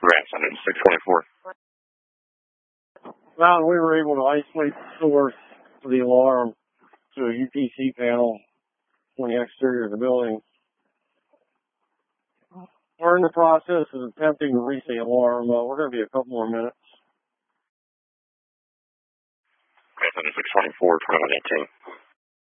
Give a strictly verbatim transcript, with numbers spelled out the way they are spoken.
Grandson at six twenty-four. Well, we were able to isolate the source of the alarm to a U P C panel on the exterior of the building. We're in the process of attempting to reach the alarm. Uh, we're going to be a couple more minutes. Grandson at six twenty-four, twenty-one eighteen.